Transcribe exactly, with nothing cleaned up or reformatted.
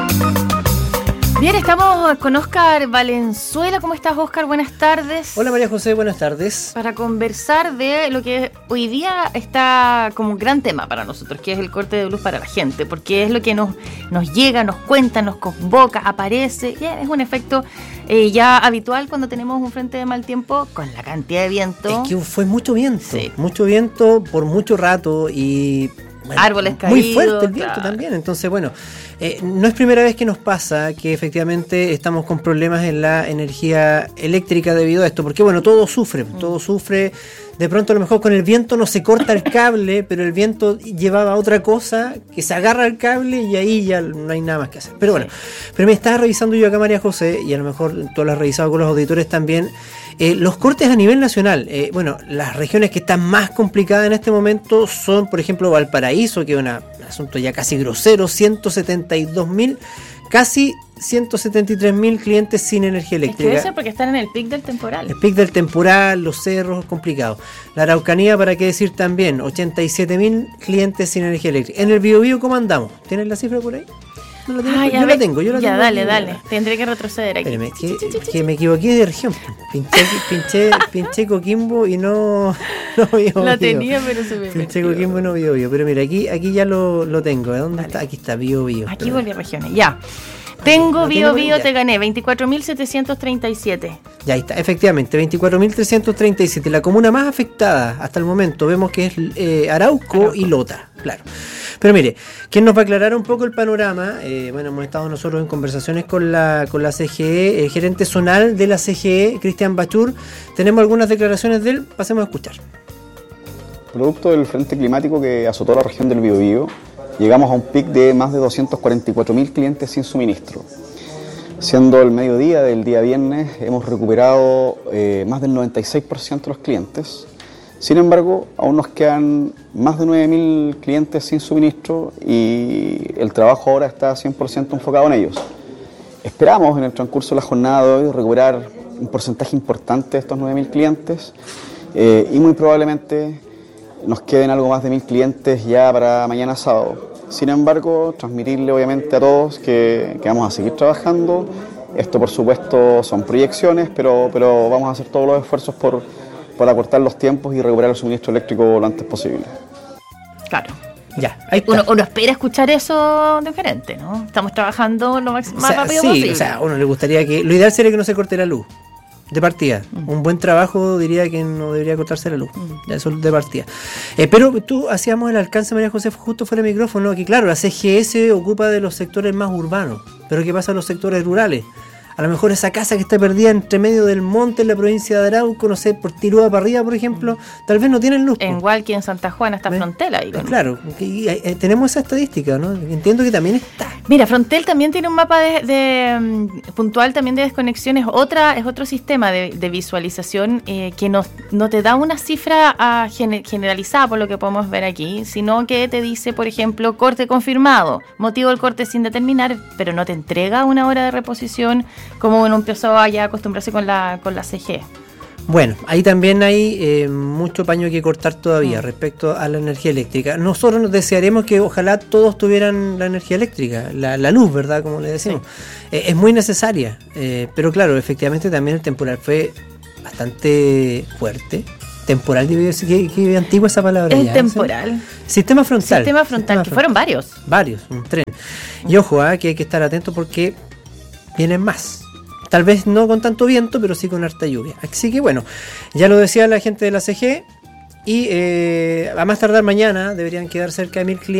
Bien, estamos con Óscar Valenzuela. ¿Cómo estás, Óscar? Buenas tardes. Hola, María José, buenas tardes. Para conversar de lo que hoy día está como un gran tema para nosotros, que es el corte de luz para la gente, porque es lo que nos, nos llega, nos cuenta, nos convoca, aparece, y es un efecto eh, ya habitual cuando tenemos un frente de mal tiempo con la cantidad de viento. Es que fue mucho viento, sí. mucho viento por mucho rato y... Bueno, árboles caídos. Muy fuerte el viento, claro. También. Entonces, bueno, eh, no es primera vez que nos pasa que efectivamente estamos con problemas en la energía eléctrica debido a esto, porque bueno, todo sufre, mm. todo sufre. De pronto a lo mejor con el viento no se corta el cable, pero el viento llevaba otra cosa que se agarra al cable y ahí ya no hay nada más que hacer. Pero bueno, sí. Pero me estaba revisando yo acá, María José, y a lo mejor tú lo has revisado con los auditores también, eh, los cortes a nivel nacional. Eh, bueno, las regiones que están más complicadas en este momento son, por ejemplo, Valparaíso, que es una, un asunto ya casi grosero, ciento setenta y dos mil, casi ciento setenta y tres mil clientes sin energía eléctrica. Es que eso porque están en el pic del temporal. El pic del temporal, los cerros, complicado. La Araucanía, para qué decir también, ochenta y siete mil clientes sin energía eléctrica. En el Biobío, ¿cómo andamos? ¿Tienes la cifra por ahí? No la tengo, ah, yo, la tengo, yo la ya, tengo. Ya, dale, dale. Tendré que retroceder aquí. Espérame, que, que me equivoqué de región. Pinché, pinché, pinché Coquimbo y no... no Biobío. La tenía, pero se me Pinché Coquimbo y no Biobío. Pero mira, aquí, aquí ya lo, lo tengo. ¿Dónde dale. Está? Aquí está, Biobío. Aquí pero... volví a regiones, ya. Tengo Bio Bio, te gané, veinticuatro mil setecientos treinta y siete. Ya está, efectivamente, veinticuatro mil trescientos treinta y siete. La comuna más afectada hasta el momento vemos que es eh, Arauco, Arauco y Lota, claro. Pero mire, ¿quién nos va a aclarar un poco el panorama? Eh, bueno, hemos estado nosotros en conversaciones con la con la C G E, el gerente zonal de la C G E, Cristian Bachur. Tenemos algunas declaraciones de él, pasemos a escuchar. Producto del frente climático que azotó la región del Biobío, llegamos a un pic de más de doscientos cuarenta y cuatro mil clientes sin suministro. Siendo el mediodía del día viernes, hemos recuperado eh, más del noventa y seis por ciento de los clientes. Sin embargo, aún nos quedan más de nueve mil clientes sin suministro y el trabajo ahora está cien por ciento enfocado en ellos. Esperamos en el transcurso de la jornada de hoy recuperar un porcentaje importante de estos nueve mil clientes eh, y muy probablemente nos queden algo más de mil clientes ya para mañana sábado. Sin embargo, transmitirle obviamente a todos que, que vamos a seguir trabajando. Esto por supuesto son proyecciones, pero, pero vamos a hacer todos los esfuerzos por, por acortar los tiempos y recuperar el suministro eléctrico lo antes posible. Claro. Ya, ahí está. Uno, uno espera escuchar eso de un gerente, ¿no? Estamos trabajando lo más, más o sea, rápido sí, posible. O sea, a uno le gustaría que... Lo ideal sería que no se corte la luz. De partida, mm. un buen trabajo diría que no debería cortarse la luz, mm. eso de partida. Eh, pero tú hacíamos el alcance, María José, justo fuera de micrófono, que claro, la C G S se ocupa de los sectores más urbanos, pero ¿qué pasa en los sectores rurales? A lo mejor esa casa que está perdida entre medio del monte en la provincia de Arauco, no sé, por Tirúa para arriba, por ejemplo, tal vez no tienen luz. En Hualqui, en Santa Juana, está Frontel ahí. ¿No? Claro, y, y, tenemos esa estadística, ¿no? Entiendo que también está. Mira, Frontel también tiene un mapa de, de um, puntual también de desconexiones, otra es otro sistema de, de visualización eh, que no, no te da una cifra uh, gen, generalizada por lo que podemos ver aquí, sino que te dice, por ejemplo, corte confirmado, motivo del corte sin determinar, pero no te entrega una hora de reposición como uno empezó a ya acostumbrarse con la, con la C G. Bueno, ahí también hay eh, mucho paño que cortar todavía mm. respecto a la energía eléctrica. Nosotros nos desearemos que ojalá todos tuvieran la energía eléctrica, la, la luz, ¿verdad? Como le decimos. Sí. Eh, es muy necesaria, eh, pero claro, efectivamente también el temporal fue bastante fuerte. Temporal, qué, qué antigua esa palabra. El ya, temporal. ¿Sí? Sistema frontal. Sistema frontal, Sistema que frontal. Fueron varios. Varios, un tren. Y ojo, ¿eh? que hay que estar atento porque vienen más. Tal vez no con tanto viento, pero sí con harta lluvia. Así que bueno, ya lo decía la gente de la C G E y eh, a más tardar mañana deberían quedar cerca de mil clientes.